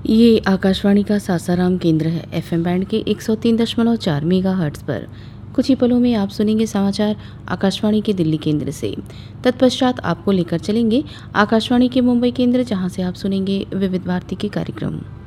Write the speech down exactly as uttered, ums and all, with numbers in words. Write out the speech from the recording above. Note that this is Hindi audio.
ये आकाशवाणी का सासाराम केंद्र है। एफएम बैंड के एक सौ तीन दशमलव चार मेगाहर्ट्ज़ पर। कुछ ही पलों में आप सुनेंगे समाचार आकाशवाणी के दिल्ली केंद्र से। तत्पश्चात आपको लेकर चलेंगे आकाशवाणी के मुंबई केंद्र, जहां से आप सुनेंगे विविध भारती के कार्यक्रम।